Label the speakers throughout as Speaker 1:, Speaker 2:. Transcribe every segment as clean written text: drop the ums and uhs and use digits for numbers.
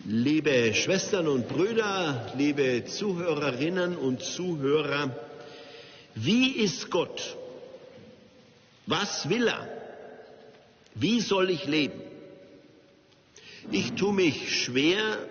Speaker 1: Liebe Schwestern und Brüder, liebe Zuhörerinnen und Zuhörer, wie ist Gott? Was will er? Wie soll ich leben? Ich tue mich schwer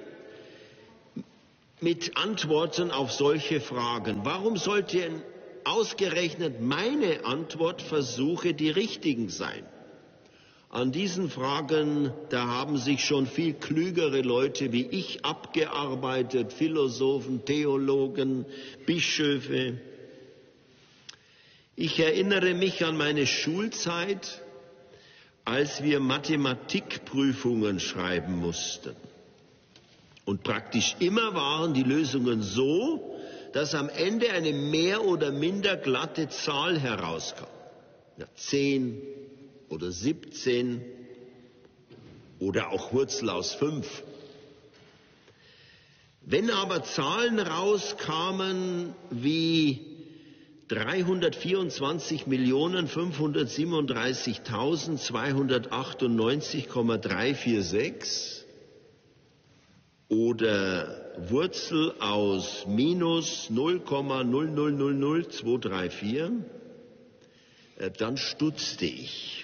Speaker 1: mit Antworten auf solche Fragen. Warum sollte ausgerechnet meine Antwortversuche die richtigen sein? An diesen Fragen, da haben sich schon viel klügere Leute wie ich abgearbeitet, Philosophen, Theologen, Bischöfe. Ich erinnere mich an meine Schulzeit, als wir Mathematikprüfungen schreiben mussten. Und praktisch immer waren die Lösungen so, dass am Ende eine mehr oder minder glatte Zahl herauskam. Ja, 10 oder 17 oder auch Wurzel aus 5. Wenn aber Zahlen rauskamen wie 324.537.298,346 oder Wurzel aus minus 0,0000234, dann stutzte ich.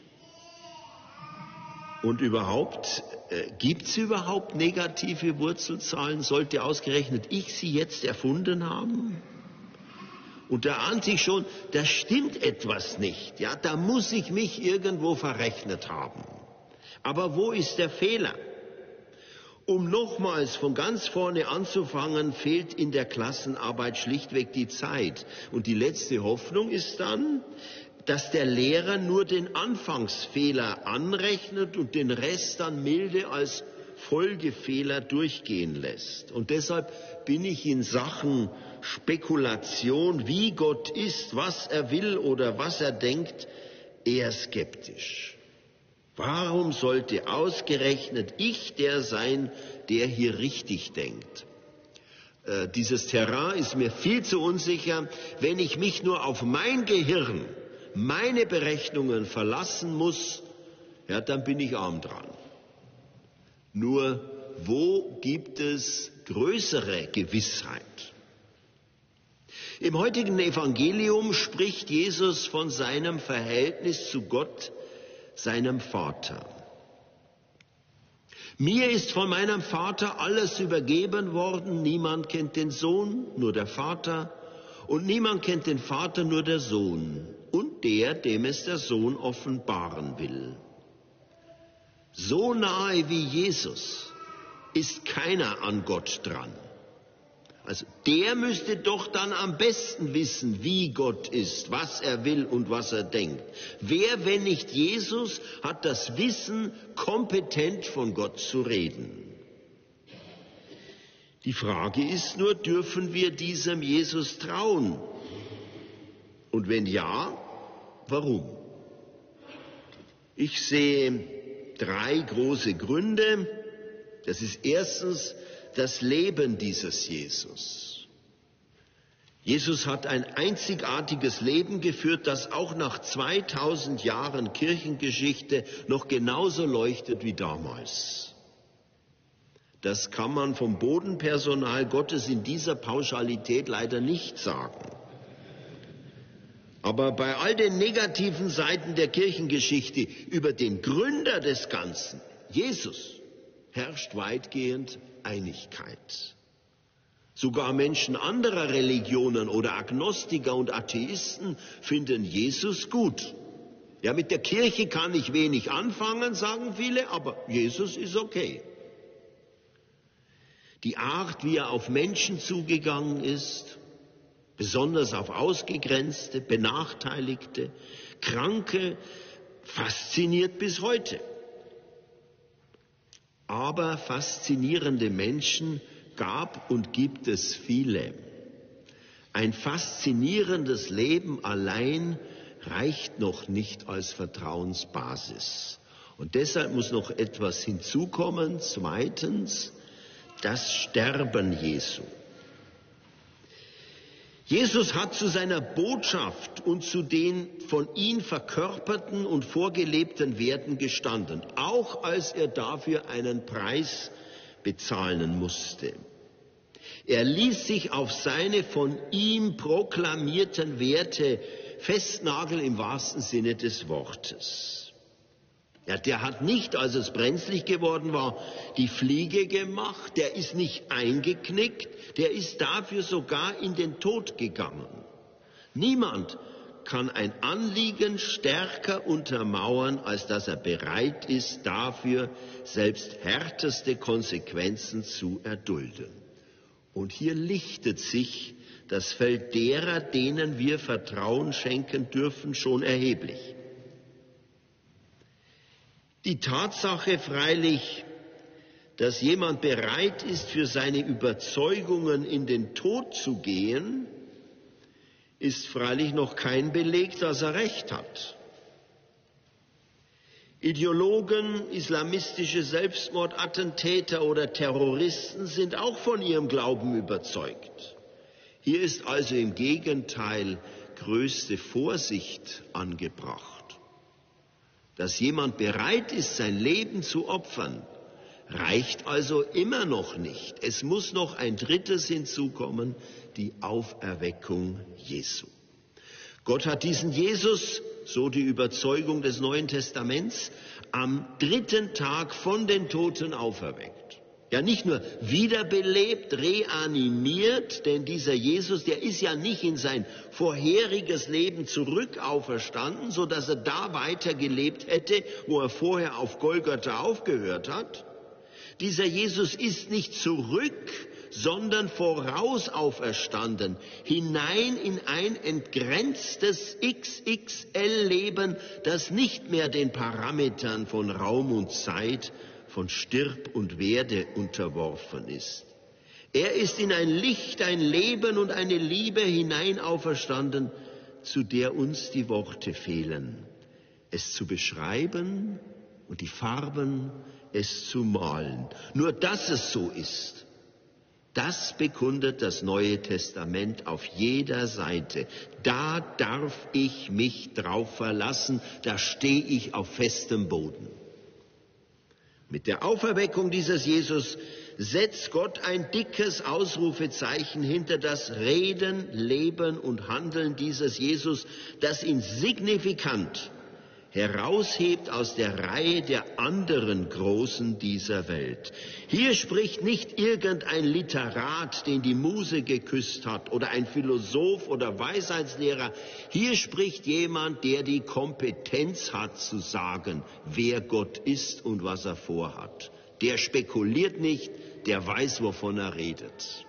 Speaker 1: Und überhaupt, gibt es überhaupt negative Wurzelzahlen? Sollte ausgerechnet ich sie jetzt erfunden haben? Und da ahnte ich schon, da stimmt etwas nicht. Ja, da muss ich mich irgendwo verrechnet haben. Aber wo ist der Fehler? Um nochmals von ganz vorne anzufangen, fehlt in der Klassenarbeit schlichtweg die Zeit. Und die letzte Hoffnung ist dann, dass der Lehrer nur den Anfangsfehler anrechnet und den Rest dann milde als Folgefehler durchgehen lässt. Und deshalb bin ich in Sachen Spekulation, wie Gott ist, was er will oder was er denkt, eher skeptisch. Warum sollte ausgerechnet ich der sein, der hier richtig denkt? Dieses Terrain ist mir viel zu unsicher, wenn ich mich nur auf mein Gehirn, meine Berechnungen verlassen muss, ja, dann bin ich arm dran. Nur, wo gibt es größere Gewissheit? Im heutigen Evangelium spricht Jesus von seinem Verhältnis zu Gott, seinem Vater. Mir ist von meinem Vater alles übergeben worden, niemand kennt den Sohn, nur der Vater, und niemand kennt den Vater, nur der Sohn, und der, dem es der Sohn offenbaren will. So nahe wie Jesus ist keiner an Gott dran. Also der müsste doch dann am besten wissen, wie Gott ist, was er will und was er denkt. Wer, wenn nicht Jesus, hat das Wissen, kompetent von Gott zu reden? Die Frage ist nur, dürfen wir diesem Jesus trauen? Und wenn ja, warum? Ich sehe 3 große Gründe. Das ist erstens das Leben dieses Jesus. Jesus hat ein einzigartiges Leben geführt, das auch nach 2000 Jahren Kirchengeschichte noch genauso leuchtet wie damals. Das kann man vom Bodenpersonal Gottes in dieser Pauschalität leider nicht sagen. Aber bei all den negativen Seiten der Kirchengeschichte über den Gründer des Ganzen, Jesus, herrscht weitgehend Einigkeit. Sogar Menschen anderer Religionen oder Agnostiker und Atheisten finden Jesus gut. Ja, mit der Kirche kann ich wenig anfangen, sagen viele, aber Jesus ist okay. Die Art, wie er auf Menschen zugegangen ist, besonders auf Ausgegrenzte, Benachteiligte, Kranke, fasziniert bis heute. Aber faszinierende Menschen gab und gibt es viele. Ein faszinierendes Leben allein reicht noch nicht als Vertrauensbasis. Und deshalb muss noch etwas hinzukommen. Zweitens, das Sterben Jesu. Jesus hat zu seiner Botschaft und zu den von ihm verkörperten und vorgelebten Werten gestanden, auch als er dafür einen Preis bezahlen musste. Er ließ sich auf seine von ihm proklamierten Werte festnageln im wahrsten Sinne des Wortes. Ja, der hat nicht, als es brenzlig geworden war, die Fliege gemacht, der ist nicht eingeknickt, der ist dafür sogar in den Tod gegangen. Niemand kann ein Anliegen stärker untermauern, als dass er bereit ist, dafür selbst härteste Konsequenzen zu erdulden. Und hier lichtet sich das Feld derer, denen wir Vertrauen schenken dürfen, schon erheblich. Die Tatsache freilich, dass jemand bereit ist, für seine Überzeugungen in den Tod zu gehen, ist freilich noch kein Beleg, dass er recht hat. Ideologen, islamistische Selbstmordattentäter oder Terroristen sind auch von ihrem Glauben überzeugt. Hier ist also im Gegenteil größte Vorsicht angebracht. Dass jemand bereit ist, sein Leben zu opfern, reicht also immer noch nicht. Es muss noch ein drittes hinzukommen, die Auferweckung Jesu. Gott hat diesen Jesus, so die Überzeugung des Neuen Testaments, am dritten Tag von den Toten auferweckt. Ja, nicht nur wiederbelebt, reanimiert, denn dieser Jesus, der ist ja nicht in sein vorheriges Leben zurück auferstanden, so dass er da weitergelebt hätte, wo er vorher auf Golgatha aufgehört hat. Dieser Jesus ist nicht zurück, sondern voraus auferstanden, hinein in ein entgrenztes XXL-Leben, das nicht mehr den Parametern von Raum und Zeit, von Stirb und Werde unterworfen ist. Er ist in ein Licht, ein Leben und eine Liebe hinein auferstanden, zu der uns die Worte fehlen, es zu beschreiben und die Farben, es zu malen. Nur dass es so ist, das bekundet das Neue Testament auf jeder Seite. Da darf ich mich drauf verlassen, da stehe ich auf festem Boden. Mit der Auferweckung dieses Jesus setzt Gott ein dickes Ausrufezeichen hinter das Reden, Leben und Handeln dieses Jesus, das ihn signifikant heraushebt aus der Reihe der anderen Großen dieser Welt. Hier spricht nicht irgendein Literat, den die Muse geküsst hat, oder ein Philosoph oder Weisheitslehrer. Hier spricht jemand, der die Kompetenz hat zu sagen, wer Gott ist und was er vorhat. Der spekuliert nicht, der weiß, wovon er redet.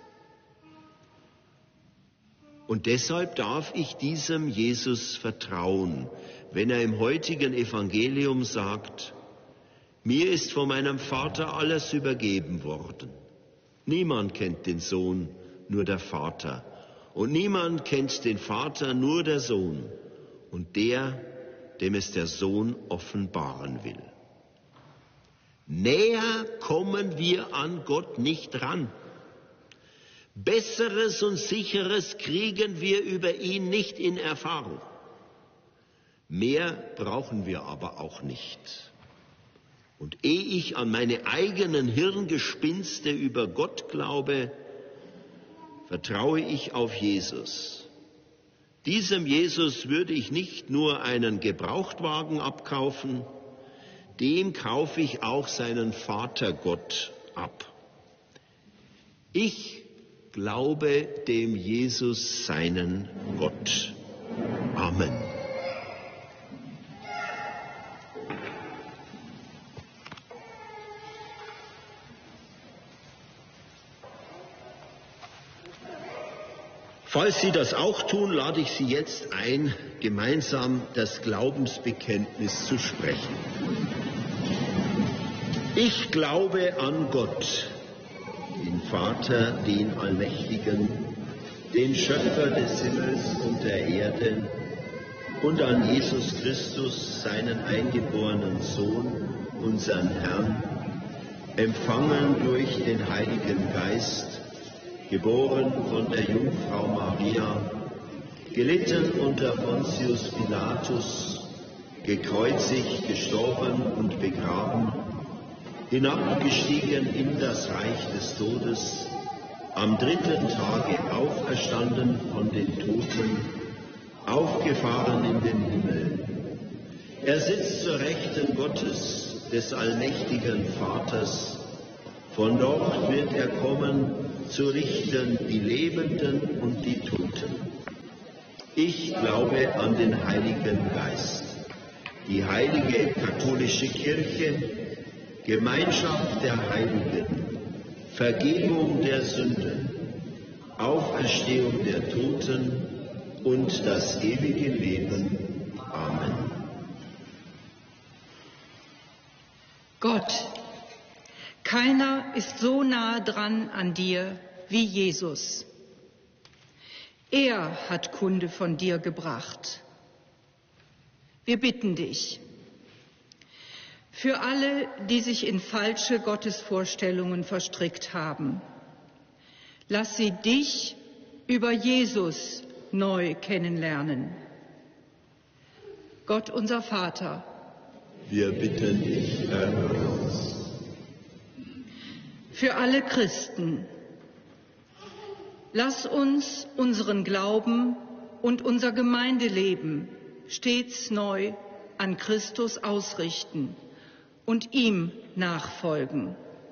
Speaker 1: Und deshalb darf ich diesem Jesus vertrauen, wenn er im heutigen Evangelium sagt, mir ist von meinem Vater alles übergeben worden. Niemand kennt den Sohn, nur der Vater. Und niemand kennt den Vater, nur der Sohn. Und der, dem es der Sohn offenbaren will. Näher kommen wir an Gott nicht ran. Besseres und Sicheres kriegen wir über ihn nicht in Erfahrung. Mehr brauchen wir aber auch nicht. Und ehe ich an meine eigenen Hirngespinste über Gott glaube, vertraue ich auf Jesus. Diesem Jesus würde ich nicht nur einen Gebrauchtwagen abkaufen, dem kaufe ich auch seinen Vatergott ab. Ich glaube dem Jesus seinen Gott. Amen. Falls Sie das auch tun, lade ich Sie jetzt ein, gemeinsam das Glaubensbekenntnis zu sprechen. Ich glaube an Gott, den Vater, den Allmächtigen, den Schöpfer des Himmels und der Erde, und an Jesus Christus, seinen eingeborenen Sohn, unseren Herrn, empfangen durch den Heiligen Geist, geboren von der Jungfrau Maria, gelitten unter Pontius Pilatus, gekreuzigt, gestorben und begraben, hinabgestiegen in das Reich des Todes, am dritten Tage auferstanden von den Toten, aufgefahren in den Himmel. Er sitzt zur Rechten Gottes, des allmächtigen Vaters. Von dort wird er kommen, zu richten die Lebenden und die Toten. Ich glaube an den Heiligen Geist, die heilige katholische Kirche, Gemeinschaft der Heiligen, Vergebung der Sünden, Auferstehung der Toten und das ewige Leben. Amen.
Speaker 2: Gott, keiner ist so nah dran an dir wie Jesus. Er hat Kunde von dir gebracht. Wir bitten dich, für alle, die sich in falsche Gottesvorstellungen verstrickt haben, lass sie dich über Jesus neu kennenlernen. Gott, unser Vater,
Speaker 1: wir bitten dich, erhöre uns.
Speaker 2: Für alle Christen, lass uns unseren Glauben und unser Gemeindeleben stets neu an Christus ausrichten und ihm nachfolgen.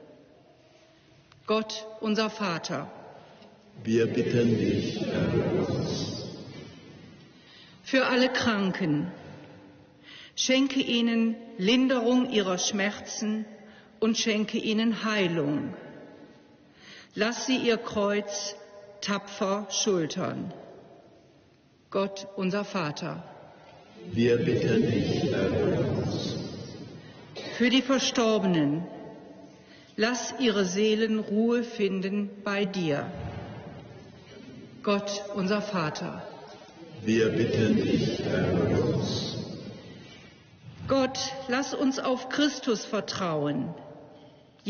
Speaker 2: Gott, unser Vater,
Speaker 1: wir bitten dich, erhöre uns.
Speaker 2: Für alle Kranken, schenke ihnen Linderung ihrer Schmerzen und schenke ihnen Heilung. Lass sie ihr Kreuz tapfer schultern. Gott, unser Vater,
Speaker 1: wir bitten dich, erhöre uns.
Speaker 2: Für die Verstorbenen, lass ihre Seelen Ruhe finden bei dir. Gott, unser Vater,
Speaker 1: wir bitten dich, erhöre uns.
Speaker 2: Gott, lass uns auf Christus vertrauen,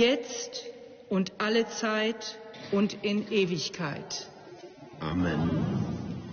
Speaker 2: jetzt und alle Zeit und in Ewigkeit.
Speaker 1: Amen.